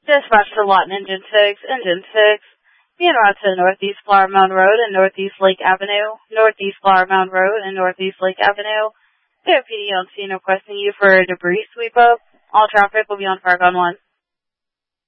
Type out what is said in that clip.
Dispatch to Lawton Engine 6, Engine 6. Being route to Northeast Flower Mound Road and Northeast Lake Avenue, Northeast Flower Mound Road and Northeast Lake Avenue. KOPD on scene requesting you for a debris sweep up. All traffic will be on Fargon 1.